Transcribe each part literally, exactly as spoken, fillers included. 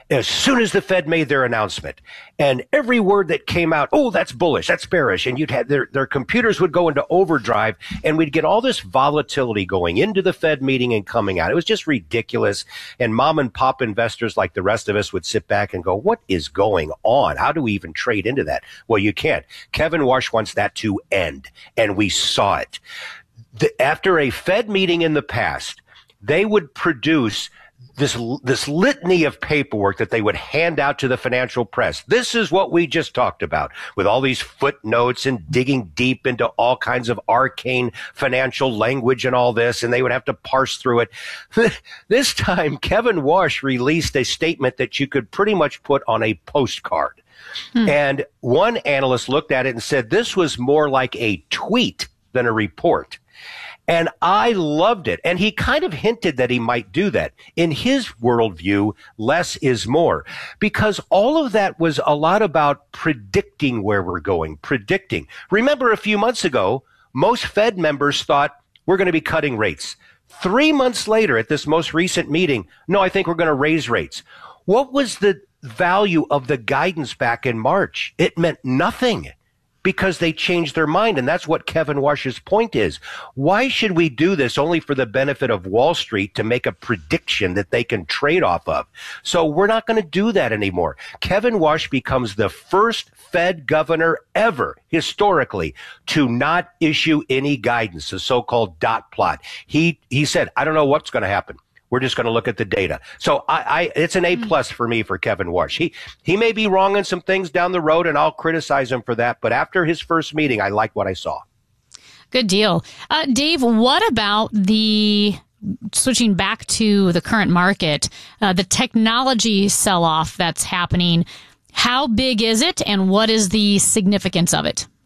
as soon as the Fed made their announcement. And every word that came out, oh, that's bullish, that's bearish. And you'd have their, their computers would go into overdrive, and we'd get all this volatility going into the Fed meeting and coming out. It was just ridiculous. And mom and pop investors like the rest of us would sit back and go, what is going on? How do we even trade into that? Well, you can't. Kevin Warsh wants that to end. And we saw it. The, after a Fed meeting in the past, they would produce this this litany of paperwork that they would hand out to the financial press. This is what we just talked about, with all these footnotes and digging deep into all kinds of arcane financial language and all this, and they would have to parse through it. This time, Kevin Warsh released a statement that you could pretty much put on a postcard. Hmm. And one analyst looked at it and said this was more like a tweet than a report. And I loved it. And he kind of hinted that he might do that. In his worldview, less is more. Because all of that was a lot about predicting where we're going, predicting. Remember, a few months ago, most Fed members thought we're going to be cutting rates. Three months later, at this most recent meeting, no, I think we're going to raise rates. What was the value of the guidance back in March? It meant nothing, because they changed their mind. And that's what Kevin Warsh's point is. Why should we do this only for the benefit of Wall Street to make a prediction that they can trade off of? So we're not going to do that anymore. Kevin Warsh becomes the first Fed governor ever, historically, to not issue any guidance, the so-called dot plot. He, he said, I don't know what's going to happen. We're just going to look at the data. So I, I it's an A plus for me for Kevin Warsh. He he may be wrong on some things down the road, and I'll criticize him for that. But after his first meeting, I like what I saw. Good deal. Uh, Dave, what about the, switching back to the current market, uh, the technology sell-off that's happening? How big is it, and what is the significance of it?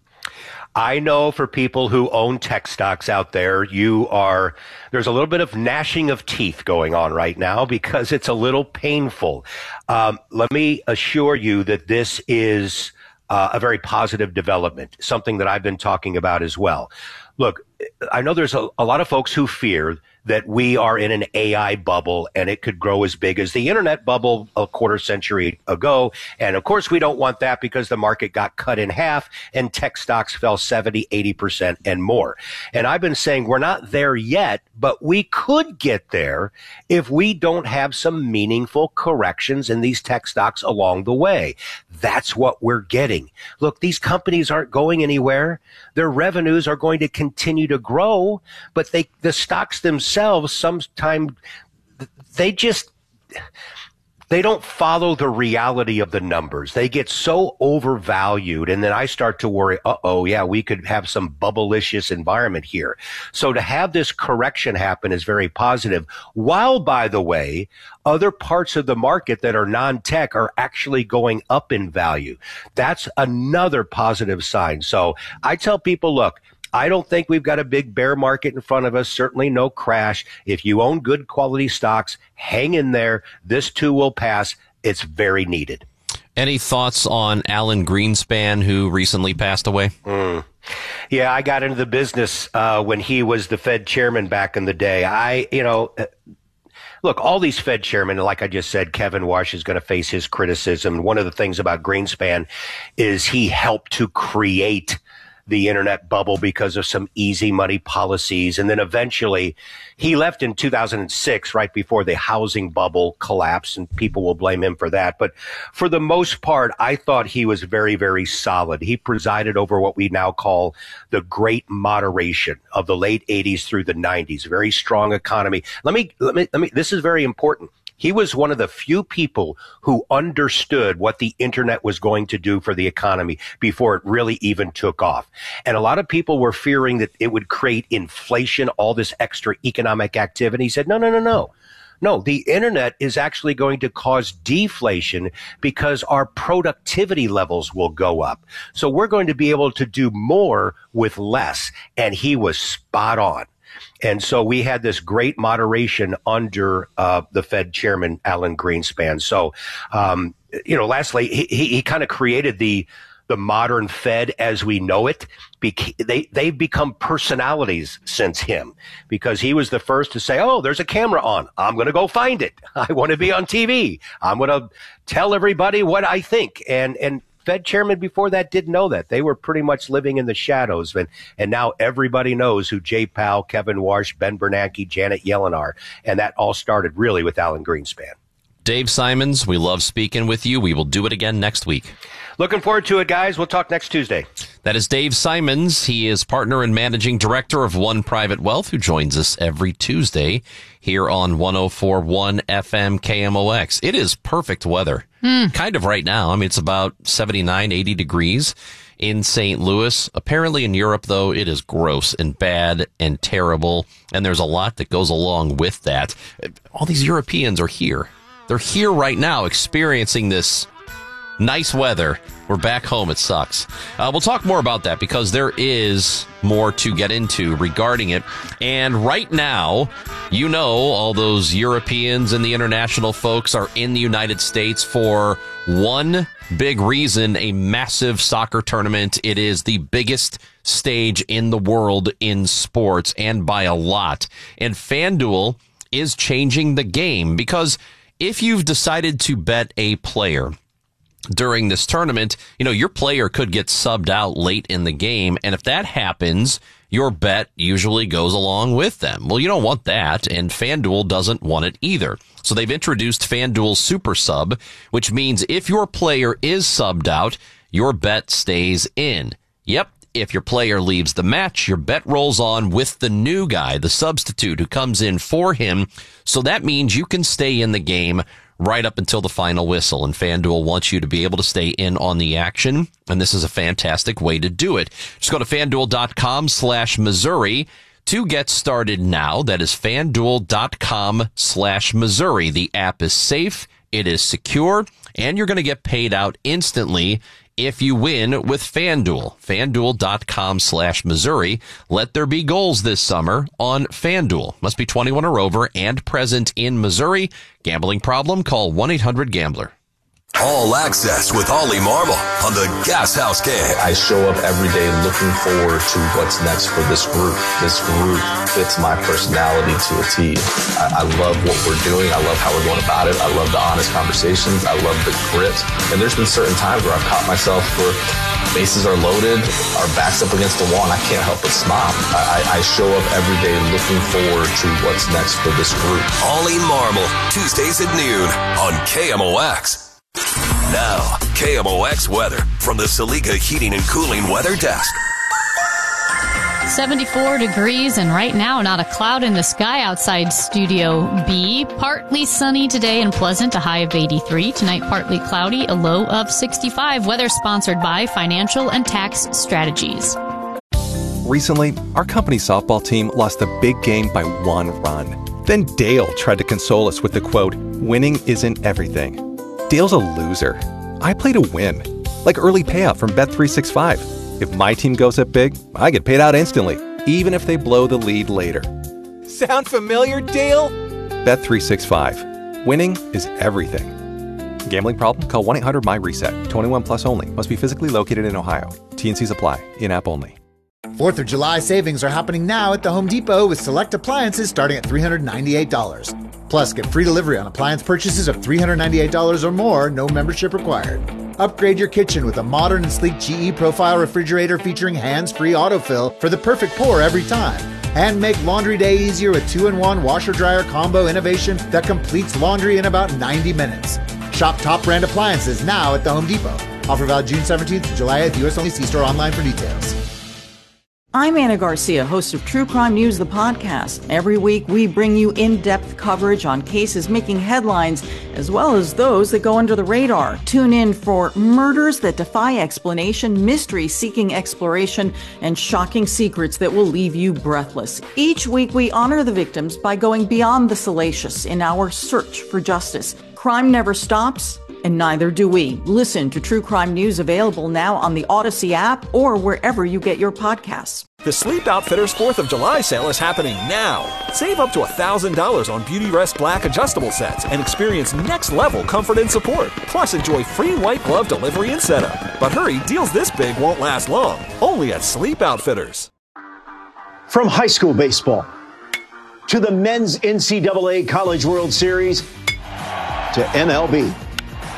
I know for people who own tech stocks out there, you are, there's a little bit of gnashing of teeth going on right now because it's a little painful. Um, let me assure you that this is uh, a very positive development, something that I've been talking about as well. Look, I know there's a, a lot of folks who fear that we are in an A I bubble and it could grow as big as the internet bubble a quarter century ago. And of course, we don't want that because the market got cut in half and tech stocks fell seventy, eighty percent and more. And I've been saying we're not there yet, but we could get there if we don't have some meaningful corrections in these tech stocks along the way. That's what we're getting. Look, these companies aren't going anywhere. Their revenues are going to continue to grow, but they, the stocks themselves, sometimes they just, they don't follow the reality of the numbers. They get so overvalued. And then I start to worry, uh-oh, yeah, we could have some bubblicious environment here. So to have this correction happen is very positive. While, by the way, other parts of the market that are non-tech are actually going up in value. That's another positive sign. So I tell people, look, I don't think we've got a big bear market in front of us, certainly no crash. If you own good quality stocks, hang in there. This too will pass. It's very needed. Any thoughts on Alan Greenspan, who recently passed away? Mm. Yeah, I got into the business uh, when he was the Fed chairman back in the day. I, you know, look, all these Fed chairmen, like I just said, Kevin Warsh is going to face his criticism. One of the things about Greenspan is he helped to create the internet bubble because of some easy money policies. And then eventually he left in two thousand six, right before the housing bubble collapsed, and people will blame him for that. But for the most part, I thought he was very, very solid. He presided over what we now call the great moderation of the late eighties through the nineties. Very strong economy. Let me, let me, let me, this is very important. He was one of the few people who understood what the internet was going to do for the economy before it really even took off. And a lot of people were fearing that it would create inflation, all this extra economic activity. He said, no, no, no, no. No, the internet is actually going to cause deflation because our productivity levels will go up. So we're going to be able to do more with less. And he was spot on. And so we had this great moderation under uh, the Fed chairman, Alan Greenspan. So, um, you know, lastly, he, he, he kind of created the the modern Fed as we know it. Beca- they, they've become personalities since him, because he was the first to say, oh, there's a camera on. I'm going to go find it. I want to be on T V. I'm going to tell everybody what I think. And, and Fed chairman before that didn't know that. They were pretty much living in the shadows. And, and now everybody knows who Jay Powell, Kevin Warsh, Ben Bernanke, Janet Yellen are. And that all started really with Alan Greenspan. Dave Simons, we love speaking with you. We will do it again next week. Looking forward to it, guys. We'll talk next Tuesday. That is Dave Simons. He is partner and managing director of One Private Wealth, who joins us every Tuesday here on one oh four point one F M K M O X. It is perfect weather, mm. kind of right now. I mean, it's about seventy-nine, eighty degrees in Saint Louis. Apparently in Europe, though, it is gross and bad and terrible, and there's a lot that goes along with that. All these Europeans are here. They're here right now experiencing this nice weather. We're back home. It sucks. Uh, we'll talk more about that because there is more to get into regarding it. And right now, you know, all those Europeans and the international folks are in the United States for one big reason, a massive soccer tournament. It is the biggest stage in the world in sports, and by a lot. And FanDuel is changing the game, because if you've decided to bet a player during this tournament, you know, your player could get subbed out late in the game. And if that happens, your bet usually goes along with them. Well, you don't want that, and FanDuel doesn't want it either. So they've introduced FanDuel Super Sub, which means if your player is subbed out, your bet stays in. Yep. If your player leaves the match, your bet rolls on with the new guy, the substitute who comes in for him. So that means you can stay in the game right up until the final whistle. And FanDuel wants you to be able to stay in on the action. And this is a fantastic way to do it. Just go to FanDuel.com slash Missouri to get started now. That is FanDuel.com slash Missouri. The app is safe, it is secure, and you're going to get paid out instantly if you win with FanDuel. FanDuel.com slash Missouri. Let there be goals this summer on FanDuel. Must be twenty-one or over and present in Missouri. Gambling problem? Call one eight hundred gambler. All Access with Ollie Marmol on the Gas House Gang. I show up every day looking forward to what's next for this group. This group fits my personality to a T. I, I love what we're doing. I love how we're going about it. I love the honest conversations. I love the grit. And there's been certain times where I've caught myself where bases are loaded, our backs up against the wall, and I can't help but smile. I, I, I show up every day looking forward to what's next for this group. Ollie Marmol, Tuesdays at noon on K M O X. Now, K M O X weather from the Saliga Heating and Cooling Weather Desk. seventy-four degrees, and right now not a cloud in the sky outside Studio B. Partly sunny today and pleasant, a high of eighty-three. Tonight, partly cloudy, a low of sixty-five. Weather sponsored by Financial and Tax Strategies. Recently, our company's softball team lost a big game by one run. Then Dale tried to console us with the quote, "Winning isn't everything." Dale's a loser. I play to win. Like early payout from Bet three sixty-five. If my team goes up big, I get paid out instantly, even if they blow the lead later. Sound familiar, Dale? Bet three sixty-five. Winning is everything. Gambling problem? Call one eight hundred M Y RESET. twenty-one plus only. Must be physically located in Ohio. T and Cs apply. In-app only. fourth of July savings are happening now at the Home Depot with select appliances starting at three hundred ninety-eight dollars. Plus, get free delivery on appliance purchases of three hundred ninety-eight dollars or more, no membership required. Upgrade your kitchen with a modern and sleek G E Profile refrigerator featuring hands-free autofill for the perfect pour every time. And make laundry day easier with two in one washer-dryer combo innovation that completes laundry in about ninety minutes. Shop top brand appliances now at the Home Depot. Offer valid June seventeenth to July eighth. U S only. See store online for details. I'm Anna Garcia, host of True Crime News, the podcast. Every week, we bring you in-depth coverage on cases making headlines, as well as those that go under the radar. Tune in for murders that defy explanation, mysteries seeking exploration, and shocking secrets that will leave you breathless. Each week, we honor the victims by going beyond the salacious in our search for justice. Crime never stops, And neither do we. Listen to True Crime News available now on the Odyssey app or wherever you get your podcasts. The Sleep Outfitters fourth of July sale is happening now. Save up to one thousand dollars on Beautyrest Black adjustable sets and experience next-level comfort and support. Plus, enjoy free white glove delivery and setup. But hurry, deals this big won't last long. Only at Sleep Outfitters. From high school baseball to the men's N C double A College World Series to M L B.